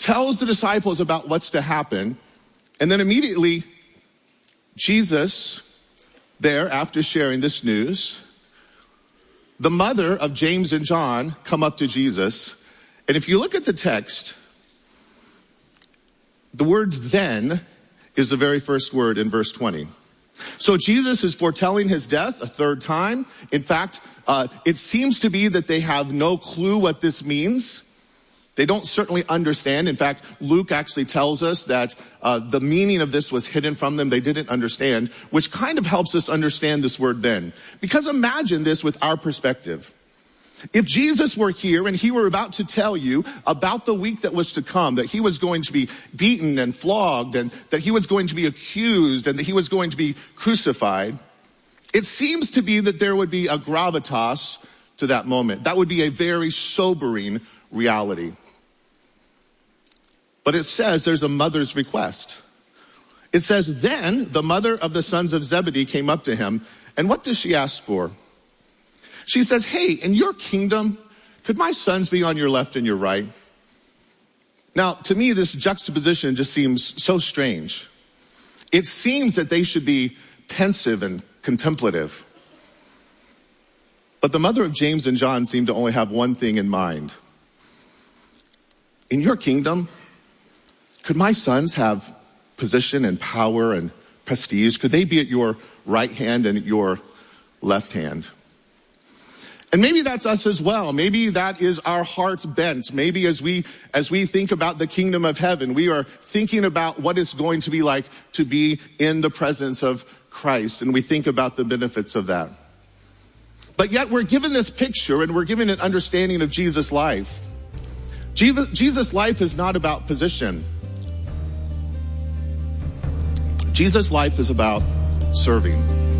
tells the disciples about what's to happen. And then immediately, Jesus, there, after sharing this news, the mother of James and John come up to Jesus. And if you look at the text, the word then is the very first word in verse 20. So Jesus is foretelling his death a third time. In fact, it seems to be that they have no clue what this means. They don't certainly understand. In fact, Luke actually tells us that the meaning of this was hidden from them. They didn't understand, which kind of helps us understand this word then. Because imagine this with our perspective. If Jesus were here and he were about to tell you about the week that was to come, that he was going to be beaten and flogged, and that he was going to be accused, and that he was going to be crucified, it seems to be that there would be a gravitas to that moment. That would be a very sobering reality. But it says there's a mother's request. It says, then the mother of the sons of Zebedee came up to him. And what does she ask for? She says, hey, in your kingdom, could my sons be on your left and your right? Now, to me, this juxtaposition just seems so strange. It seems that they should be pensive and contemplative. But the mother of James and John seemed to only have one thing in mind. In your kingdom, could my sons have position and power and prestige? Could they be at your right hand and at your left hand? And maybe that's us as well. Maybe that is our heart's bent. Maybe as we think about the kingdom of heaven, we are thinking about what it's going to be like to be in the presence of Christ. And we think about the benefits of that. But yet we're given this picture and we're given an understanding of Jesus' life. Jesus' life is not about position. Jesus' life is about serving.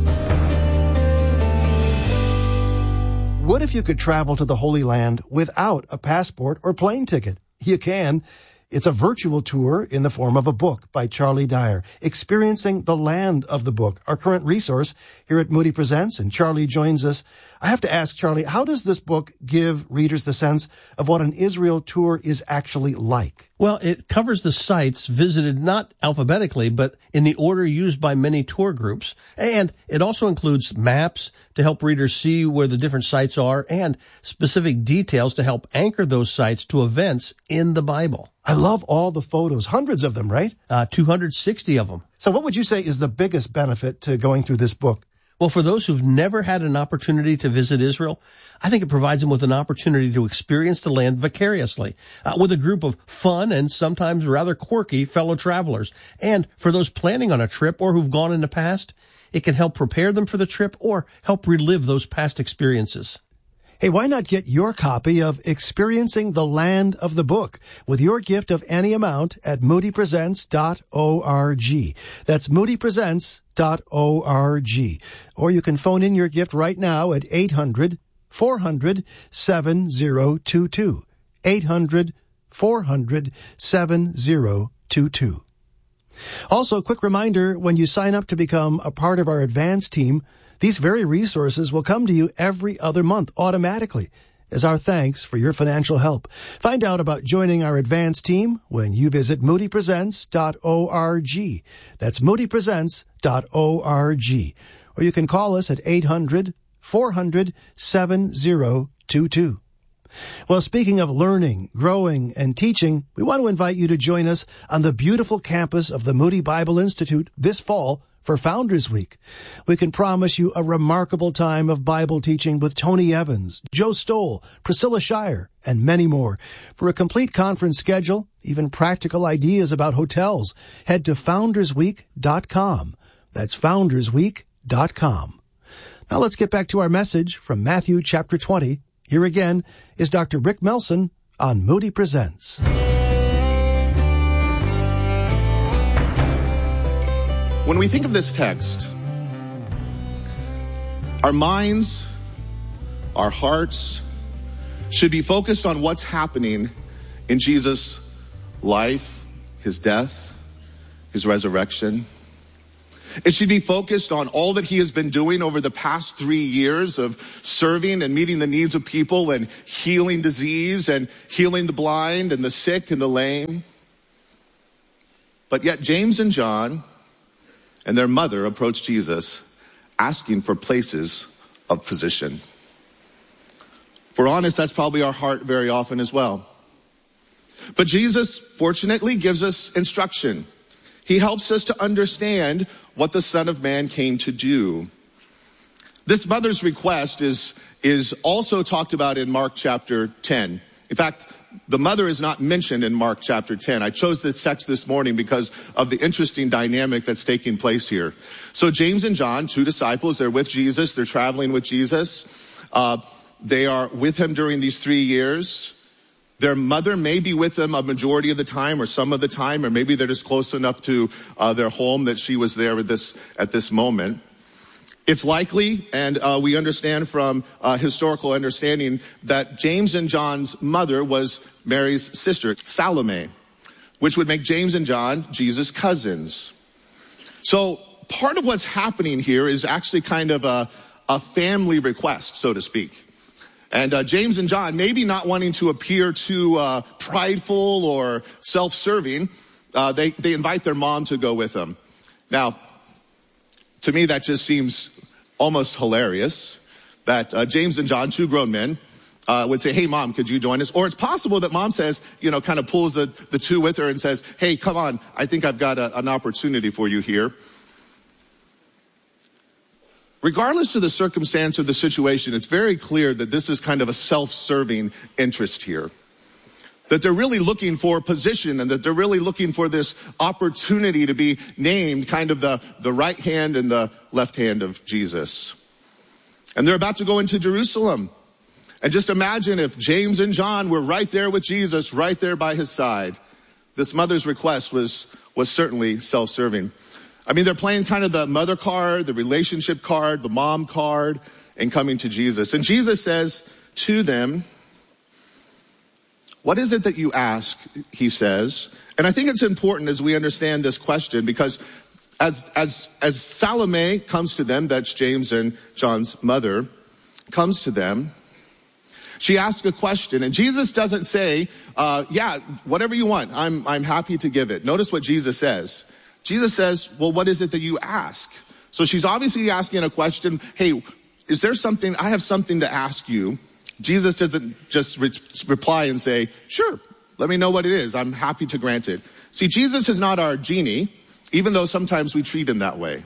What if you could travel to the Holy Land without a passport or plane ticket? You can. It's a virtual tour in the form of a book by Charlie Dyer, Experiencing the Land of the Book, our current resource here at Moody Presents, and Charlie joins us. I have to ask, Charlie, how does this book give readers the sense of what an Israel tour is actually like? Well, it covers the sites visited not alphabetically, but in the order used by many tour groups. And it also includes maps to help readers see where the different sites are and specific details to help anchor those sites to events in the Bible. I love all the photos, hundreds of them, right? 260 of them. So what would you say is the biggest benefit to going through this book? Well, for those who've never had an opportunity to visit Israel, I think it provides them with an opportunity to experience the land vicariously, with a group of fun and sometimes rather quirky fellow travelers. And for those planning on a trip or who've gone in the past, it can help prepare them for the trip or help relive those past experiences. Hey, why not get your copy of Experiencing the Land of the Book with your gift of any amount at moodypresents.org. That's moodypresents.org. Or you can phone in your gift right now at 800-400-7022. 800-400-7022. Also, quick reminder, when you sign up to become a part of our advance team, these very resources will come to you every other month automatically as our thanks for your financial help. Find out about joining our advance team when you visit moodypresents.org. That's moodypresents.org. Or you can call us at 800-400-7022. Well, speaking of learning, growing, and teaching, we want to invite you to join us on the beautiful campus of the Moody Bible Institute this fall for Founders Week. We can promise you a remarkable time of Bible teaching with Tony Evans, Joe Stoll, Priscilla Shire, and many more. For a complete conference schedule, even practical ideas about hotels, head to foundersweek.com. That's foundersweek.com. Now let's get back to our message from Matthew chapter 20. Here again is Dr. Rick Melson on Moody Presents. When we think of this text, our minds, our hearts should be focused on what's happening in Jesus' life, his death, his resurrection. It should be focused on all that he has been doing over the past 3 years of serving and meeting the needs of people and healing disease and healing the blind and the sick and the lame. But yet James and John and their mother approached Jesus asking for places of position. If we're honest, that's probably our heart very often as well. But Jesus, fortunately, gives us instruction. He helps us to understand what the Son of Man came to do. This mother's request is also talked about in Mark chapter 10. In fact, the mother is not mentioned in Mark chapter 10. I chose this text this morning because of the interesting dynamic that's taking place here. So James and John, 2 disciples, they're with Jesus. They're traveling with Jesus. They are with him during these 3 years. Their mother may be with them a majority of the time or some of the time, or maybe they're just close enough to their home that she was there at this moment. It's likely, and we understand from historical understanding, that James and John's mother was Mary's sister, Salome, which would make James and John Jesus' cousins. So part of what's happening here is actually kind of a family request, so to speak. And James and John, maybe not wanting to appear too prideful or self-serving, they invite their mom to go with them. Now, to me, that just seems almost hilarious that James and John, 2 grown men, would say, hey, Mom, could you join us? Or it's possible that Mom says, kind of pulls the two with her and says, hey, come on, I think I've got an opportunity for you here. Regardless of the circumstance or the situation, it's very clear that this is kind of a self-serving interest here. That they're really looking for position and that they're really looking for this opportunity to be named kind of the right hand and the left hand of Jesus. And they're about to go into Jerusalem. And just imagine if James and John were right there with Jesus, right there by his side. This mother's request was certainly self-serving. I mean, they're playing kind of the mother card, the relationship card, the mom card, and coming to Jesus. And Jesus says to them, what is it that you ask, he says. And I think it's important as we understand this question, because as Salome comes to them, that's James and John's mother, comes to them, she asks a question. And Jesus doesn't say, yeah, whatever you want, I'm happy to give it. Notice what Jesus says. Jesus says, well, what is it that you ask? So she's obviously asking a question. Hey, is there something, I have something to ask you. Jesus doesn't just reply and say, sure, let me know what it is. I'm happy to grant it. See, Jesus is not our genie, even though sometimes we treat him that way.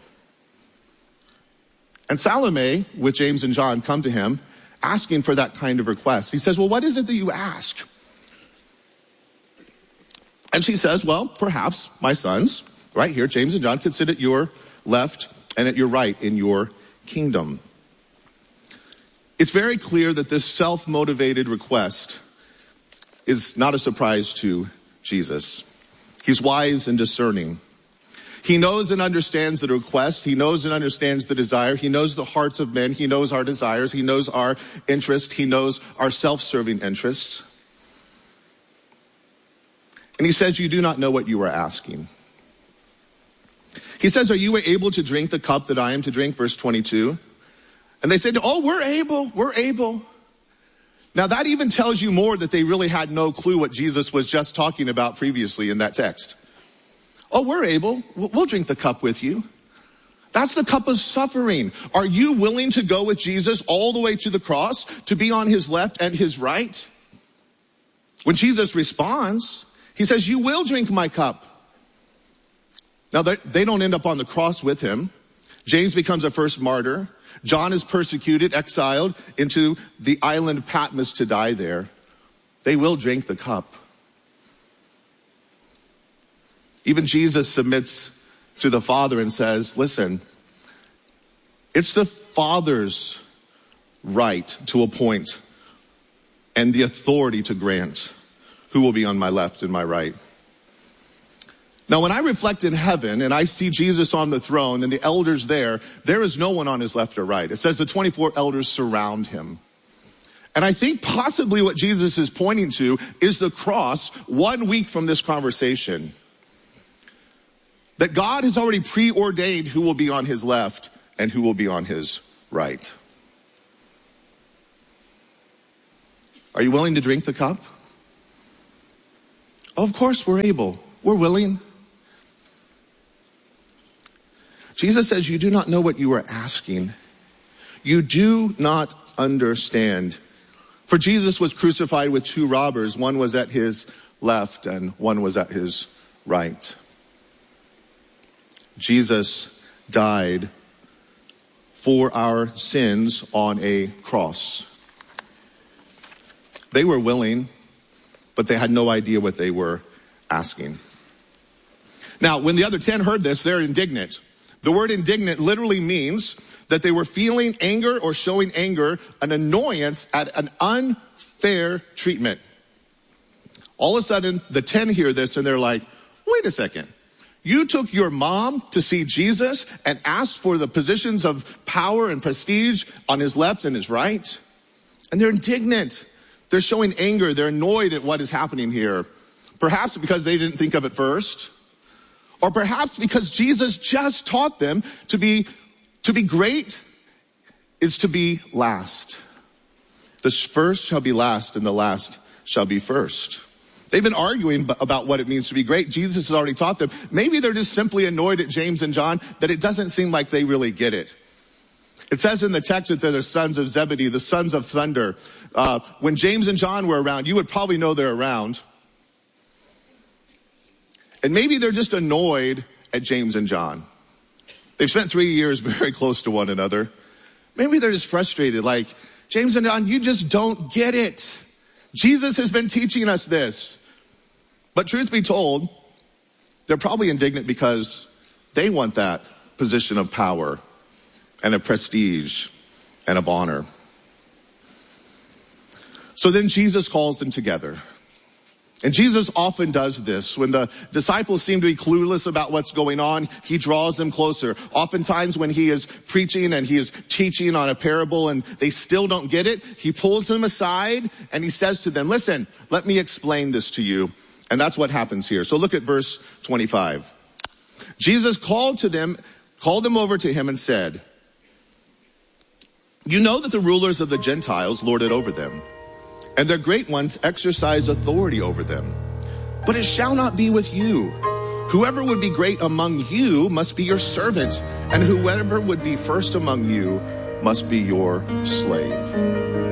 And Salome, with James and John, come to him asking for that kind of request. He says, well, what is it that you ask? And she says, well, perhaps my sons, right here, James and John, could sit at your left and at your right in your kingdom. It's very clear that this self-motivated request is not a surprise to Jesus. He's wise and discerning. He knows and understands the request. He knows and understands the desire. He knows the hearts of men. He knows our desires. He knows our interest. He knows our self-serving interests. And he says, you do not know what you are asking. He says, are you able to drink the cup that I am to drink? Verse 22. And they said, oh, we're able. Now that even tells you more that they really had no clue what Jesus was just talking about previously in that text. Oh, we're able. We'll drink the cup with you. That's the cup of suffering. Are you willing to go with Jesus all the way to the cross, to be on his left and his right? When Jesus responds, he says, you will drink my cup. Now they don't end up on the cross with him. James becomes a first martyr. John is persecuted, exiled into the island Patmos to die there. They will drink the cup. Even Jesus submits to the Father and says, listen, it's the Father's right to appoint and the authority to grant who will be on my left and my right. Now, when I reflect in heaven and I see Jesus on the throne and the elders there is no one on his left or right. It says the 24 elders surround him. And I think possibly what Jesus is pointing to is the cross 1 week from this conversation. that God has already preordained who will be on his left and who will be on his right. Are you willing to drink the cup? Oh, of course we're able. We're willing. Jesus says, you do not know what you are asking. You do not understand. For Jesus was crucified with two robbers. One was at his left and one was at his right. Jesus died for our sins on a cross. They were willing, but they had no idea what they were asking. Now, when the other 10 heard this, they're indignant. The word indignant literally means that they were feeling anger or showing anger, an annoyance at an unfair treatment. All of a sudden, the 10 hear this and they're like, wait a second. You took your mom to see Jesus and asked for the positions of power and prestige on his left and his right? And they're indignant. They're showing anger. They're annoyed at what is happening here. Perhaps because they didn't think of it first. Or perhaps because Jesus just taught them to be great is to be last. The first shall be last and the last shall be first. They've been arguing about what it means to be great. Jesus has already taught them. Maybe they're just simply annoyed at James and John that it doesn't seem like they really get it. It says in the text that they're the sons of Zebedee, the sons of thunder. When James and John were around, you would probably know they're around. And maybe they're just annoyed at James and John. They've spent 3 years very close to one another. Maybe they're just frustrated, like, James and John, you just don't get it. Jesus has been teaching us this. But truth be told, they're probably indignant because they want that position of power and of prestige and of honor. So then Jesus calls them together. And Jesus often does this. When the disciples seem to be clueless about what's going on, he draws them closer. Oftentimes when he is preaching and he is teaching on a parable and they still don't get it, he pulls them aside and he says to them, listen, let me explain this to you. And that's what happens here. So look at verse 25. Jesus called them over to him and said, you know that the rulers of the Gentiles lord it over them, and their great ones exercise authority over them. But it shall not be with you. Whoever would be great among you must be your servant, and whoever would be first among you must be your slave.